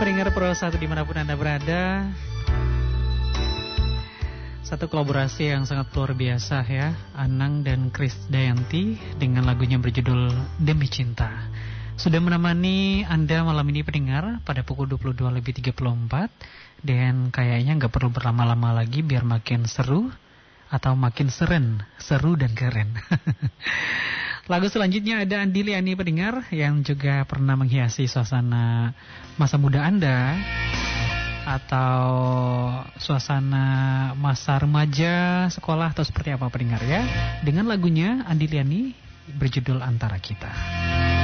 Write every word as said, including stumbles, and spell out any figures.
Pendengar Pro satu dimanapun Anda berada, satu kolaborasi yang sangat luar biasa ya, Anang dan Krisdayanti dengan lagunya berjudul Demi Cinta. Sudah menemani Anda malam ini pendengar pada pukul dua puluh dua lebih tiga puluh empat. Dan kayaknya gak perlu berlama-lama lagi biar makin seru atau makin seren, seru dan keren. Lagu selanjutnya ada Andi Liani pendengar yang juga pernah menghiasi suasana masa muda Anda atau suasana masa remaja, sekolah atau seperti apa pendengar ya. Dengan lagunya Andi Liani berjudul Antara Kita.